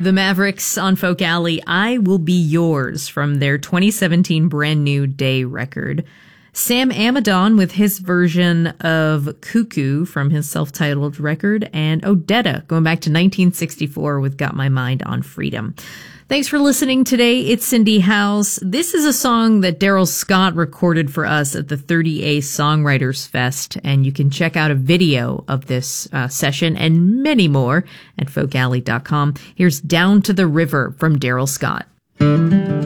The Mavericks on Folk Alley, I Will Be Yours from their 2017 Brand New Day record. Sam Amidon with his version of Cuckoo from his self-titled record, and Odetta going back to 1964 with Got My Mind on Freedom. Thanks for listening today. It's Cindy House. This is a song that Daryl Scott recorded for us at the 30A Songwriters Fest, and you can check out a video of this session and many more at folkalley.com. Here's Down to the River from Daryl Scott.